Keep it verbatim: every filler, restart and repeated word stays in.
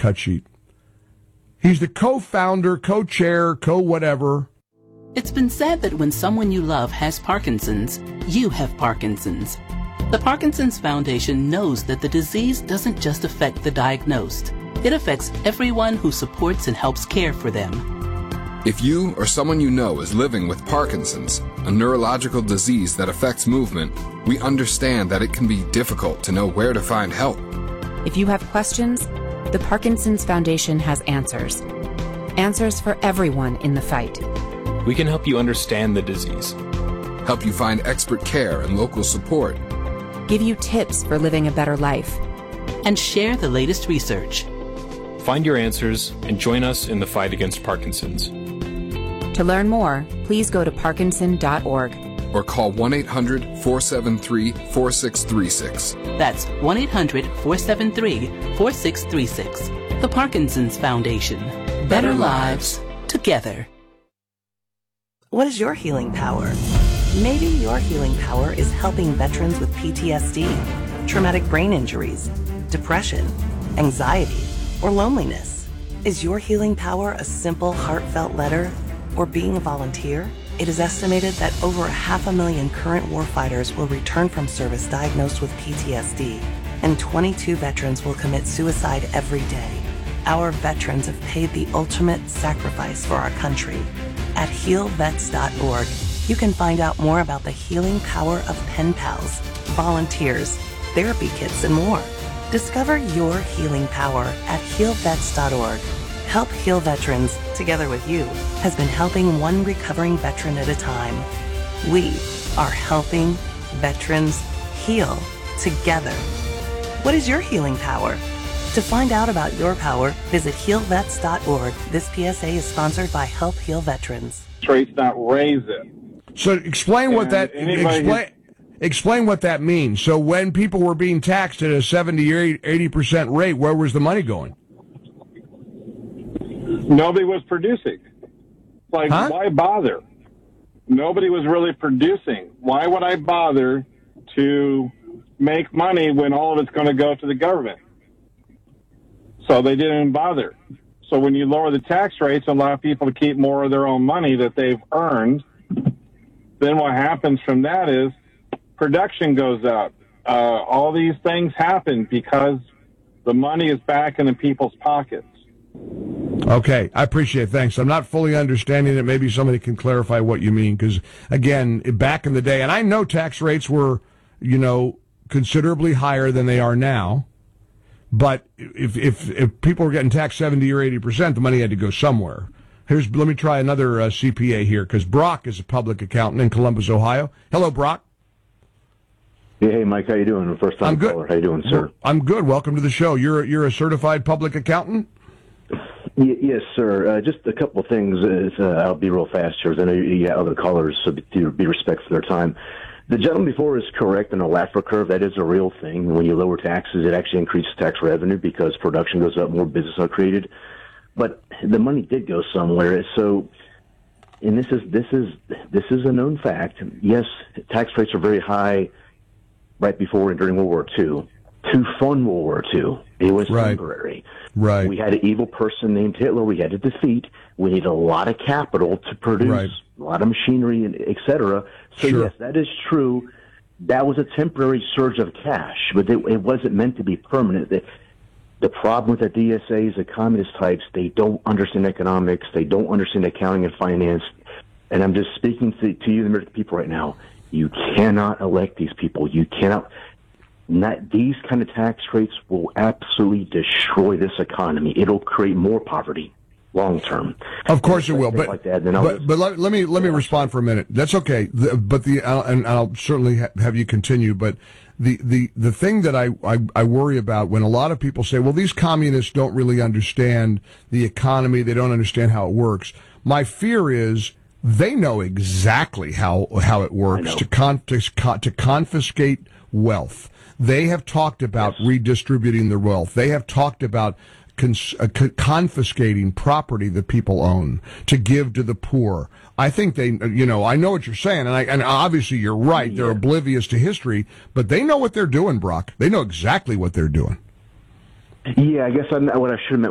cut sheet. He's the co-founder, co-chair, co-whatever. It's been said that when someone you love has Parkinson's, you have Parkinson's. The Parkinson's Foundation knows that the disease doesn't just affect the diagnosed. It affects everyone who supports and helps care for them. If you or someone you know is living with Parkinson's, a neurological disease that affects movement, we understand that it can be difficult to know where to find help. If you have questions, the Parkinson's Foundation has answers. Answers for everyone in the fight. We can help you understand the disease, help you find expert care and local support, give you tips for living a better life, and share the latest research. Find your answers and join us in the fight against Parkinson's. To learn more, please go to parkinson dot org. Or call one eight hundred, four seven three, four six three six. That's one eight hundred, four seven three, four six three six. The Parkinson's Foundation. Better, Better lives together. What is your healing power? Maybe your healing power is helping veterans with P T S D, traumatic brain injuries, depression, anxiety, or loneliness. Is your healing power a simple, heartfelt letter or being a volunteer? It is estimated that over half a million current warfighters will return from service diagnosed with P T S D, and twenty-two veterans will commit suicide every day. Our veterans have paid the ultimate sacrifice for our country. At heal vets dot org, you can find out more about the healing power of pen pals, volunteers, therapy kits, and more. Discover your healing power at heal vets dot org. Help Heal Veterans, together with you, has been helping one recovering veteran at a time. We are helping veterans heal together. What is your healing power? To find out about your power, visit heal vets dot org. This P S A is sponsored by Help Heal Veterans. Trace not raise it. So explain and what that explain, explain what that means. So when people were being taxed at a seventy or eighty percent rate, where was the money going? Nobody was producing. Like, huh? Why bother? Nobody was really producing. Why would I bother to make money when all of it's going to go to the government? So they didn't bother. So when you lower the tax rates, allow people to keep more of their own money that they've earned, then what happens from that is production goes up. Uh, all these things happen because the money is back in the people's pockets. Okay, I appreciate it. Thanks. I'm not fully understanding it. Maybe somebody can clarify what you mean, because, again, back in the day, and I know tax rates were, you know, considerably higher than they are now, but if if, if people were getting taxed seventy or eighty percent, the money had to go somewhere. Here's Let me try another uh, C P A here, because Brock is a public accountant in Columbus, Ohio. Hello, Brock. Hey, Mike, how you doing? First time I'm good. caller. How you doing, sir? I'm good. Welcome to the show. You're you're a certified public accountant? Y- yes, sir. Uh, just a couple of things. Uh, I'll be real fast here, because I know you got other callers, so be, be respectful of their time. The gentleman before is correct on the Laffer curve. That is a real thing. When you lower taxes, it actually increases tax revenue because production goes up, more business are created. But the money did go somewhere. So, and this is this is this is a known fact. Yes, tax rates are very high right before and during World War Two. To fund World War Two, it was right. temporary. Right. We had an evil person named Hitler. We had to defeat. We need a lot of capital to produce, right. a lot of machinery, and et cetera. So sure. yes, that is true. That was a temporary surge of cash, but it, it wasn't meant to be permanent. The, the problem with the D S As, the communist types, they don't understand economics. They don't understand accounting and finance. And I'm just speaking to, to you, the American people, right now. You cannot elect these people. You cannot. Not, these kind of tax rates will absolutely destroy this economy. It'll create more poverty long term. Of course it will, but like that, but, but let, let me let me yeah. respond for a minute. That's okay. The, but the uh, and I'll certainly ha- have you continue. But the, the, the thing that I, I I worry about when a lot of people say, well, these communists don't really understand the economy. They don't understand how it works. My fear is they know exactly how how it works to con to, to confiscate wealth. They have talked about yes. redistributing the wealth. They have talked about cons- uh, co- confiscating property that people own to give to the poor. I think they, you know, I know what you're saying, and, I, and obviously you're right. Yeah. They're oblivious to history, but they know what they're doing, Brock. They know exactly what they're doing. Yeah, I guess I'm, what I should have meant